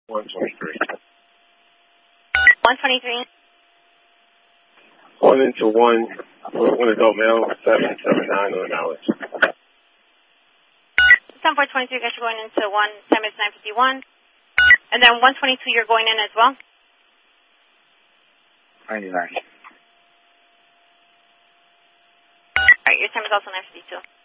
123. 123. 1 into 1 adult male, 779 on the knowledge. 10423, guys, you're going into 1, time is 9:51. And then 122, you're going in as well? 99. All right, your time is also 9:52.